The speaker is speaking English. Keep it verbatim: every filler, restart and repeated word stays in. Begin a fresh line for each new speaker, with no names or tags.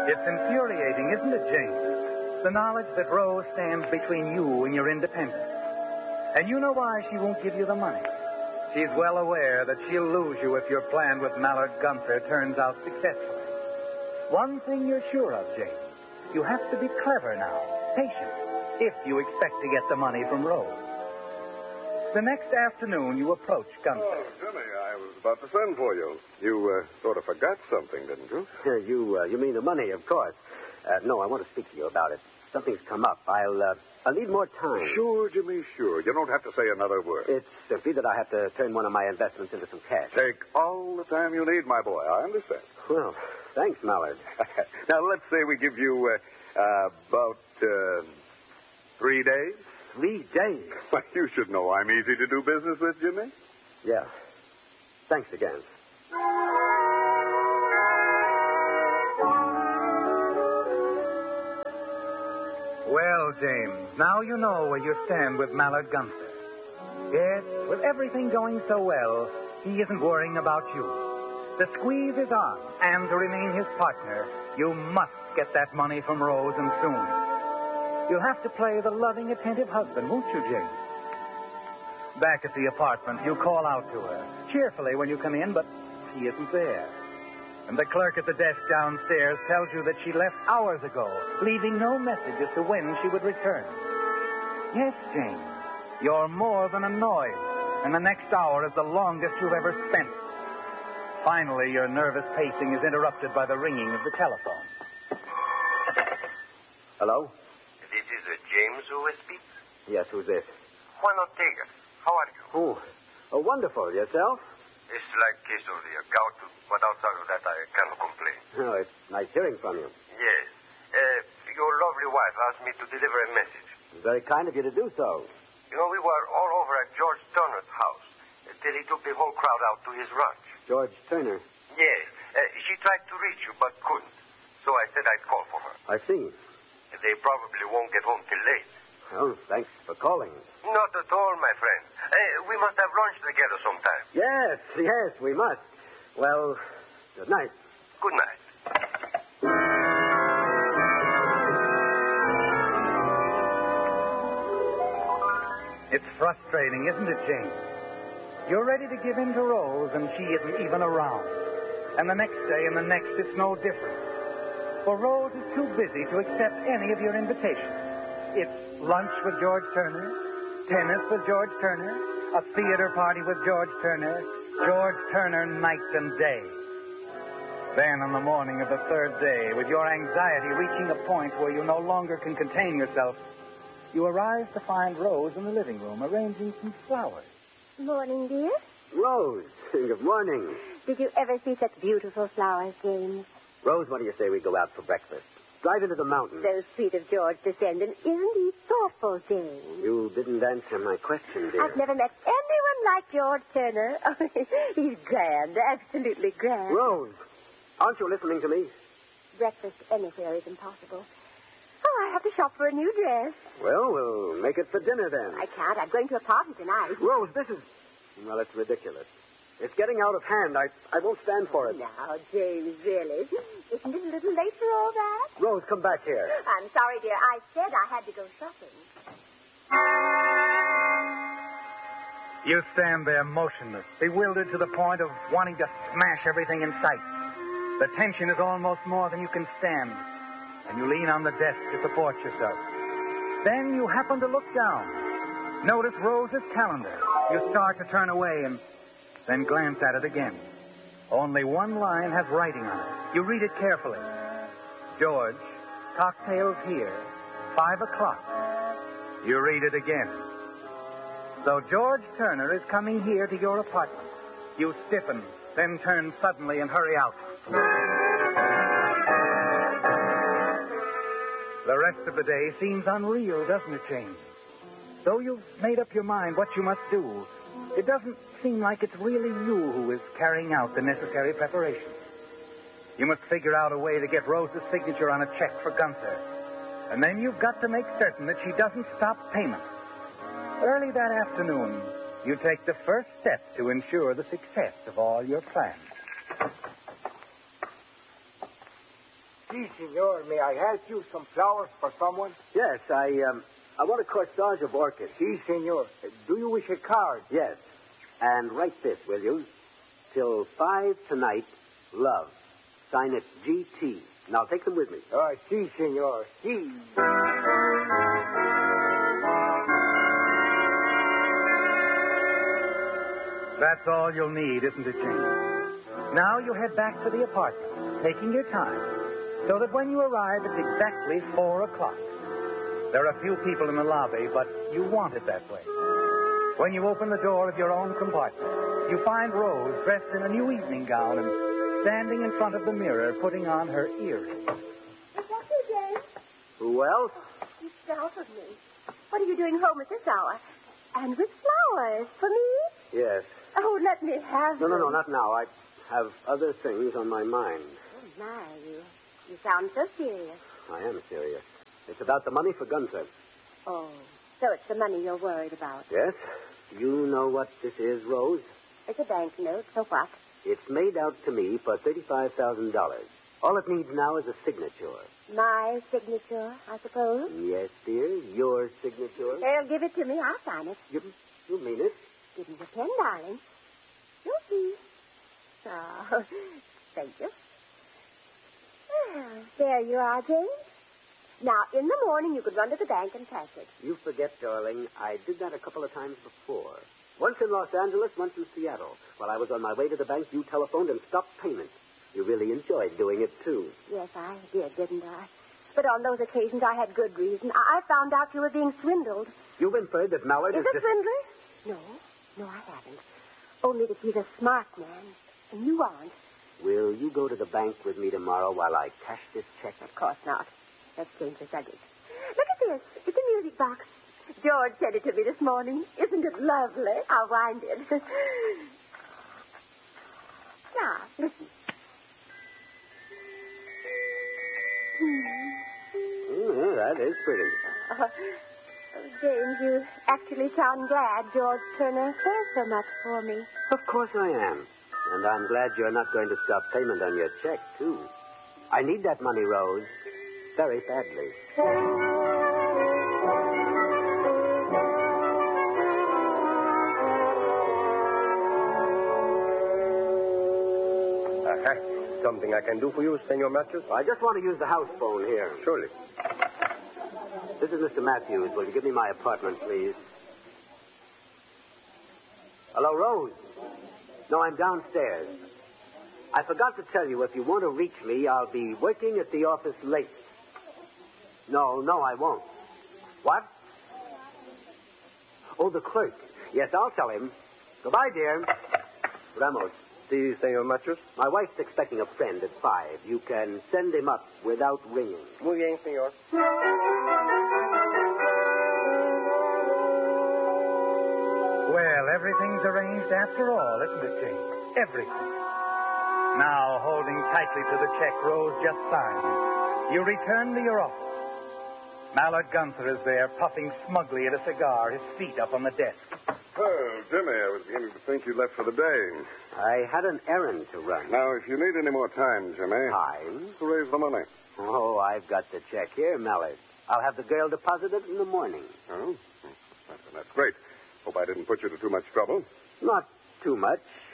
It's infuriating, isn't it, James? The knowledge that Rose stands between you and your independence. And you know why she won't give you the money. She's well aware that she'll lose you if your plan with Mallard Gunther turns out successful. One thing you're sure of, James. You have to be clever now, patient, if you expect to get the money from Rose. The next afternoon, you approach Gunther.
Oh, Jimmy, I was about to send for you. You uh, sort of forgot something, didn't you?
you, uh, you mean the money, of course. Uh, no, I want to speak to you about it. Something's come up. I'll, uh, I'll need more time.
Sure, Jimmy, sure. You don't have to say another word.
It's simply that I have to turn one of my investments into some cash.
Take all the time you need, my boy. I understand.
Well, thanks, Mallard.
Now, let's say we give you uh, uh, about uh, three days.
Three days?
Well, you should know I'm easy to do business with, Jimmy.
Yeah. Thanks again.
Well, James, now you know where you stand with Mallard Gunther. Yes, with everything going so well, he isn't worrying about you. The squeeze is on, and to remain his partner, you must get that money from Rose, and soon. You'll have to play the loving, attentive husband, won't you, James? Back at the apartment, you call out to her, cheerfully when you come in, but she isn't there. And the clerk at the desk downstairs tells you that she left hours ago, leaving no message as to when she would return. Yes, James, you're more than annoyed, and the next hour is the longest you've ever spent. Finally, your nervous pacing is interrupted by the ringing of the telephone.
Hello?
This is uh, James who speaks?
Yes, who's this?
Juan Ortega. How are you?
Oh, oh wonderful. Yourself?
It's like case of the gout, but outside of that, I cannot complain.
Oh, it's nice hearing from you.
Yes. Uh, your lovely wife asked me to deliver a message.
Very kind of you to do so.
You know, we were all over at George Turner's house until he took the whole crowd out to his ranch.
George Turner?
Yes. Uh, she tried to reach you, but couldn't. So I said I'd call for her.
I see.
They probably won't get home till late.
Oh, thanks for calling.
Not at all, my friend. Uh, we must have lunch together sometime.
Yes, yes, we must. Well, good night.
Good night.
It's frustrating, isn't it, James? You're ready to give in to Rose, and she isn't even around. And the next day and the next, it's no different. For Rose is too busy to accept any of your invitations. It's lunch with George Turner, tennis with George Turner, a theater party with George Turner, George Turner night and day. Then on the morning of the third day, with your anxiety reaching a point where you no longer can contain yourself, you arrive to find Rose in the living room arranging some flowers.
Morning, dear.
Rose, good morning.
Did you ever see such beautiful flowers, James?
Rose, what do you say we go out for breakfast? Drive into the mountains.
So sweet of George to send, and isn't he thoughtful, James?
You didn't answer my question, dear.
I've never met anyone like George Turner. Oh, he's grand, absolutely grand.
Rose, aren't you listening to me?
Breakfast anywhere is impossible. Oh, I have to shop for a new dress.
Well, we'll make it for dinner then.
I can't. I'm going to a party tonight.
Rose, this is... Well, it's ridiculous. It's getting out of hand. I I won't stand for it.
Now, James, really. Isn't it a little late for all that?
Rose, come back here.
I'm sorry, dear. I said I had to go shopping.
You stand there motionless, bewildered to the point of wanting to smash everything in sight. The tension is almost more than you can stand, and you lean on the desk to support yourself. Then you happen to look down. Notice Rose's calendar. You start to turn away and then glance at it again. Only one line has writing on it. You read it carefully. George, cocktails here, five o'clock. You read it again. So George Turner is coming here to your apartment. You stiffen, then turn suddenly and hurry out. The rest of the day seems unreal, doesn't it, James? Though you've made up your mind what you must do, it doesn't seem like it's really you who is carrying out the necessary preparations. You must figure out a way to get Rose's signature on a check for Gunther. And then you've got to make certain that she doesn't stop payment. Early that afternoon, you take the first step to ensure the success of all your plans.
Si, senor. May I help you? Some flowers for someone?
Yes, I, um, I want a corsage of orchids.
Si, senor. Do you wish a card?
Yes. And write this, will you? Till five tonight, love. Sign it G T. Now take them with me.
Ah, si, senor. Si.
That's all you'll need, isn't it, James? Now you head back to the apartment, taking your time, so that when you arrive, it's exactly four o'clock. There are few people in the lobby, but you want it that way. When you open the door of your own compartment, you find Rose dressed in a new evening gown and standing in front of the mirror, putting on her earrings.
Is that you, James?
Who else?
You startled me. What are you doing home at this hour? And with flowers for me?
Yes.
Oh, let me have
No, no,
them.
no, not now. I have other things on my mind.
Oh, my, you, you sound so serious.
I am serious. It's about the money for Gunther.
Oh, so it's the money you're worried about.
Yes? You know what this is, Rose?
It's a banknote. So what?
It's made out to me for thirty-five thousand dollars. All it needs now is a signature.
My signature, I suppose.
Yes, dear, your signature.
They'll give it to me. I'll sign it.
You, you mean it?
Give me the pen, darling. You'll see. Oh, thank you. Well, there you are, James. Now, in the morning, you could run to the bank and cash it.
You forget, darling, I did that a couple of times before. Once in Los Angeles, once in Seattle. While I was on my way to the bank, you telephoned and stopped payment. You really enjoyed doing it, too.
Yes, I did, didn't I? But on those occasions, I had good reason. I I found out you were being swindled.
You've inferred that Mallard
Is
is...
it
just-
swindler? No, no, I haven't. Only that he's a smart man, and you aren't.
Will you go to the bank with me tomorrow while I cash this check?
Of course not. Let's change the subject. Look at this. It's a music box. George sent it to me this morning. Isn't it lovely? I'll wind it. Now, listen.
Mm, that is pretty.
Uh, James, you actually sound glad George Turner cares so much for me.
Of course I am. And I'm glad you're not going to stop payment on your check, too. I need that money, Rose. Very badly.
Uh-huh. Something I can do for you, Senor Matthews?
I just want to use the house phone here.
Surely.
This is Mister Matthews. Will you give me my apartment, please? Hello, Rose. No, I'm downstairs. I forgot to tell you, if you want to reach me, I'll be working at the office late. No, no, I won't. What? Oh, the clerk. Yes, I'll tell him. Goodbye, dear. Ramos.
Si, Senor Matthews.
My wife's expecting a friend at five. You can send him up without ringing.
Muy bien, senor.
Well, everything's arranged after all, isn't it, James? Everything. Now, holding tightly to the check Rose just signed, you return to your office. Mallard Gunther is there, puffing smugly at a cigar, his feet up on the desk.
Oh, Jimmy, I was beginning to think you left for the day.
I had an errand to run.
Now, if you need any more time, Jimmy,
Time?
to raise the money.
Oh, I've got the check here, Mallard. I'll have the girl deposit it in the morning.
Oh, that's, that's great. Hope I didn't put you to too much trouble.
Not too much.